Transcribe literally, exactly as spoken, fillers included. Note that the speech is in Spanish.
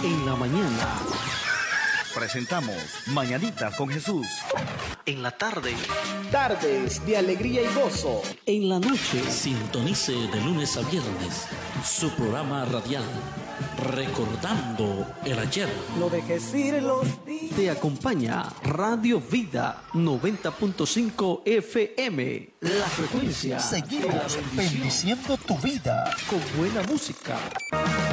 En la mañana presentamos Mañanitas con Jesús. En la tarde, tardes de alegría y gozo. En la noche, sintonice de lunes a viernes su programa radial Recordando el Ayer. No dejes ir los días. Te acompaña Radio Vida noventa punto cinco F M. La frecuencia. Seguimos bendiciendo tu vida Con buena música.